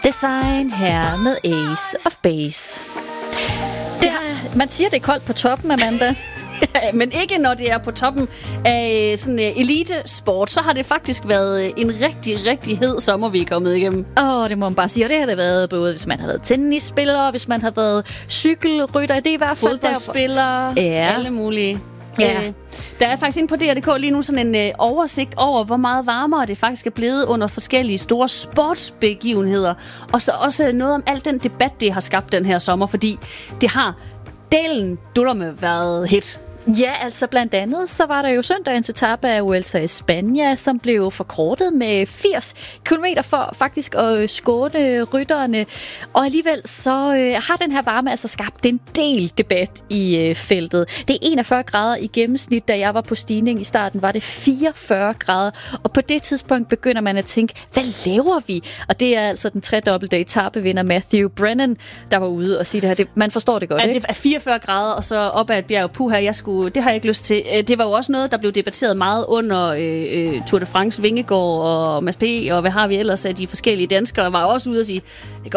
Design her med Ace of Base. Man siger, det er koldt på toppen, Amanda. Men ikke når det er på toppen af sådan elitesport. Så har det faktisk været en rigtig, rigtig hed sommer, vi er kommet igennem. Det må man bare sige. Og det har det været både, hvis man har været tennisspiller, hvis man har været cykelrytter. Det er i hvert fald fodboldspillere, alle mulige. Ja. Der er faktisk inde på DR.dk lige nu sådan en oversigt over, hvor meget varmere det faktisk er blevet under forskellige store sportsbegivenheder. Og så også noget om al den debat, det har skabt den her sommer, fordi det har delen dullerme været hit. Ja, altså blandt andet, så var der jo søndagens etape af Vuelta i Spanien, som blev forkortet med 80 km for faktisk at skåne rytterne. Og alligevel så har den her varme altså skabt en del debat i feltet. Det er 41 grader i gennemsnit, da jeg var på stigning i starten, var det 44 grader. Og på det tidspunkt begynder man at tænke, hvad laver vi? Og det er altså den tredobbelte etapevinder Matthew Brennan, der var ude og sige det her. Man forstår det godt, ikke? Det er 44 grader, og så op ad et bjerg. Puha, det har jeg ikke lyst til. Det var jo også noget, der blev debatteret meget under Tour de France, Vingegaard og Mads P. og hvad har vi ellers af de forskellige danskere, var også ude at sige, det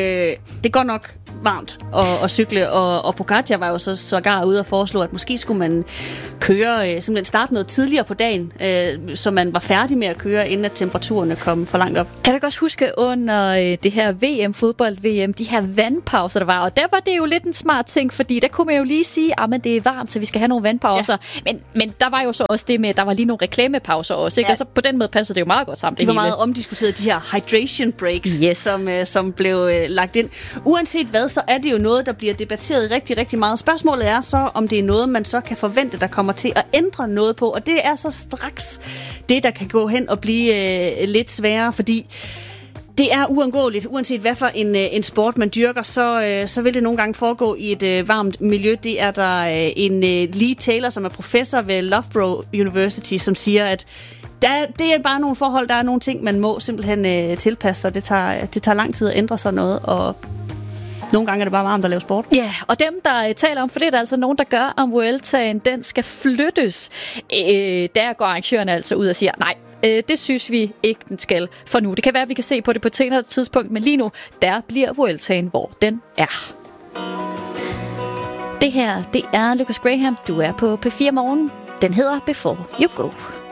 går nok varmt at cykle, og Pogačar var jo sågar ude og foreslå, at måske skulle man køre, simpelthen starte noget tidligere på dagen, så man var færdig med at køre, inden at temperaturerne kom for langt op. Kan du ikke også huske under det her fodbold-VM, de her vandpauser, der var, og der var det jo lidt en smart ting, fordi der kunne man jo lige sige, men det er varmt, så vi skal have nogle vandpauser. Ja. Men der var jo så også det med, at der var lige nogle reklamepauser også, ikke? Ja. Og så på den måde passer det jo meget godt sammen. De var meget omdiskuteret, de her hydration breaks, som blev lagt ind. Uanset hvad, så er det jo noget, der bliver debatteret rigtig, rigtig meget. Spørgsmålet er så, om det er noget, man så kan forvente, der kommer til at ændre noget på, og det er så straks det, der kan gå hen og blive lidt sværere, fordi det er uundgåeligt, uanset hvad for en sport man dyrker, så vil det nogle gange foregå i et varmt miljø. Det er der en Lee Taylor, som er professor ved Loughborough University, som siger, at det er bare nogle forhold, der er nogle ting, man må simpelthen tilpasse sig. Det tager lang tid at ændre sig noget, og nogle gange er det bare varmt at lave sport. Ja, og dem, der taler om, for det er der altså nogen, der gør, om Vueltaen, den skal flyttes. Der går arrangørerne altså ud og siger, nej, det synes vi ikke, den skal for nu. Det kan være, at vi kan se på det på et senere tidspunkt, men lige nu, der bliver Vueltaen, hvor den er. Det her, det er Lucas Graham. Du er på P4 Morgen. Den hedder Before You Go.